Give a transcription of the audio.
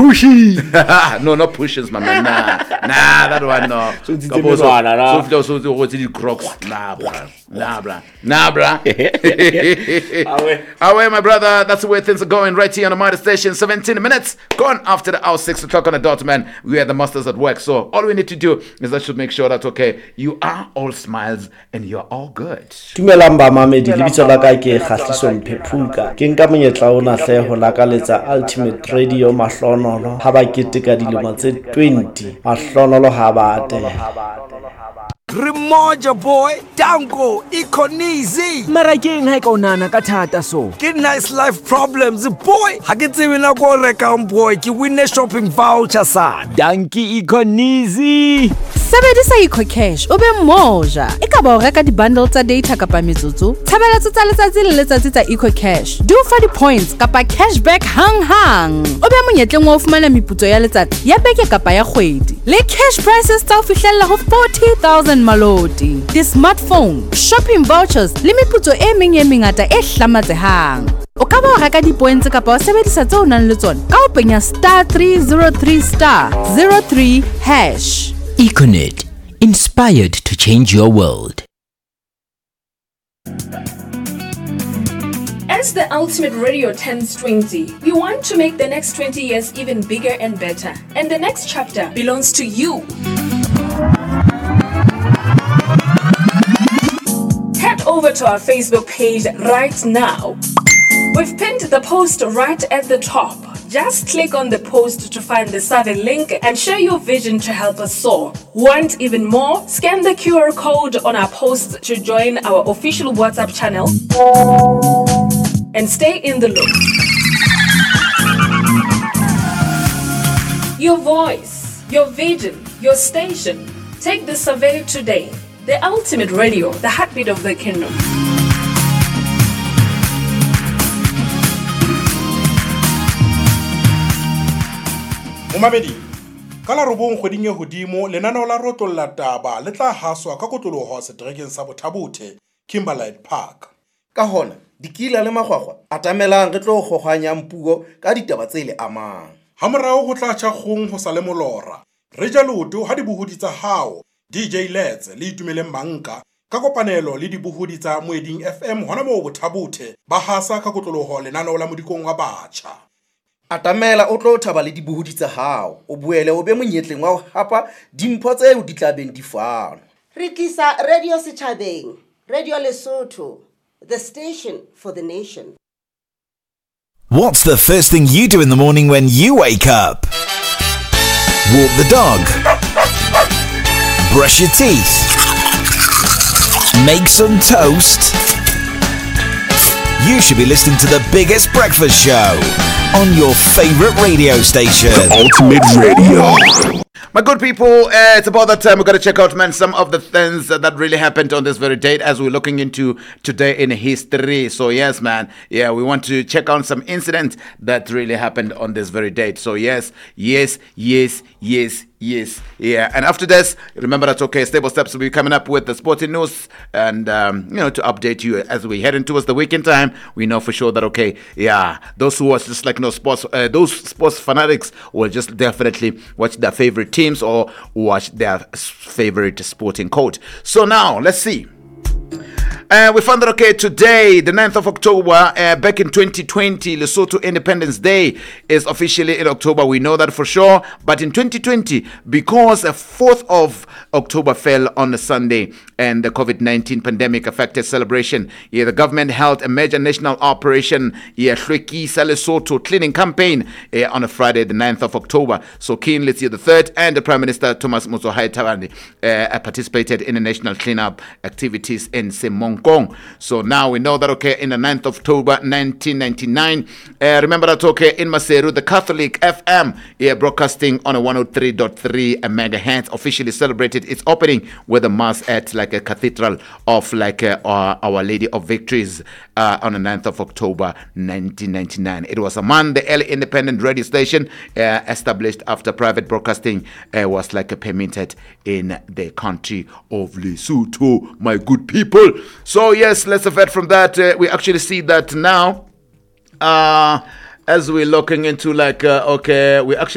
pushy. No, not pushes, my man. Nah, that one no. So Crocs. Nah, bruh. Away, my brother. That's the way things are going right here on the Mighty Station. 17 minutes gone after the hour, 6 o'clock on the dot, man. We are the masters at work. So all we need to do is that should make sure that you are all smiles and you're all good. Tumelamba mamedi libitso la ka ke Kgatliso Mphephuka. Ke nka monyetla ona hle ho lakaletsa Ultimate Radio Mahlonolo ha ba keteka dilemo tse 20. Mahlonolo ha ba ateha. Remoja boy, Dango, Ikonizi. Marakeng ha ka onana ka thata so. Ke nice life problems boy. Ha ke tsebe na go reka boy, ke win a shopping voucher sa. Danki Ikonizi. Sebedisa EcoCash o be moja. E ka ba o reka di-bundle tsa data kapa metsotso. Tshebeletso tsa letsatsi le letsatsi tsa EcoCash. Do for di-points kapa cashback hang. O be monyetleng wa o fumana meputso ya letsatsi ya beke kapa ya kgwedi. Le cash prices tsa o fihlella ho 40,000 malodi. Di-smartphone, shopping vouchers le meputso e mengata e hlamatsehang. O ka ba o reka di-points kapa o sebedisa tse o nang le tsona ka o penya *303*03#. Econet, inspired to change your world. As the Ultimate Radio turns 20, we want to make the next 20 years even bigger and better. And the next chapter belongs to you. Head over to our Facebook page right now. We've pinned the post right at the top. Just click on the post to find the survey link and share your vision to help us soar. Want even more? Scan the QR code on our post to join our official WhatsApp channel and stay in the loop. Your voice, your vision, your station. Take the survey today. The Ultimate Radio, the heartbeat of the kingdom. Momamedi, ka la robong kgweding e hodimo lenaneo la rotlolla taba le tla haswa ka kotloloho seterekeng sa Bothabothe, Kimberley Park. Ka hona, dikila le magwagwa a tamelang re tlo gogwanyang puo ka ditaba tse le amang. Ha morao go tla tshakgong ho sa le molora. Re ja loto ha dibohodi tsa hao, DJ Let's le Itumeleng Manka ka kopanelo le dibohodi tsa Moeding FM hona mo Bothabothe ba hasa ka kotloloho lenaneo la modikong wa batjha. Atamela o tlo thaba le dibohodi tsa hao, o boele o be monyetleng wa ho hapa dimpho tseo di tla beng di fano. Re tlisa Radio Setjhabeng, Radio Lesotho, the station for the nation. What's the first thing you do in the morning when you wake up? Walk the dog. Brush your teeth. Make some toast. You should be listening to the biggest breakfast show on your favorite radio station, Ultimate Radio. My good people, it's about that time. We're going to check out, man, some of the things that really happened on this very date as we're looking into today in history. So, yes, man. Yeah, we want to check out some incidents that really happened on this very date. So, yes. Yeah, and after this, remember that Stable Steps will be coming up with the sporting news and to update you as we head into towards the weekend time. We know for sure that those who watch just like sports, those sports fanatics will just definitely watch their favorite teams or watch their favorite sporting coach. So now let's see. We found that today, the 9th of October, back in 2020, Lesotho Independence Day is officially in October. We know that for sure. But in 2020, because the 4th of October fell on a Sunday and the COVID-19 pandemic affected celebration, the government held a major national operation, Hlwekisa Lesotho cleaning campaign on a Friday, the 9th of October. So King Letsie III and the Prime Minister Thomas Motsoae Thabane participated in the national cleanup activities in Semongkong. So now we know that in the 9th of October 1999, remember that in Maseru, the Catholic FM broadcasting on a 103.3 megahertz officially celebrated its opening with a mass at a cathedral of Our Lady of Victories on the 9th of October 1999. It was among the early independent radio station established after private broadcasting was permitted in the country of Lesotho, my good people. So yes, let's avert from that. We actually see that now as we're looking into we actually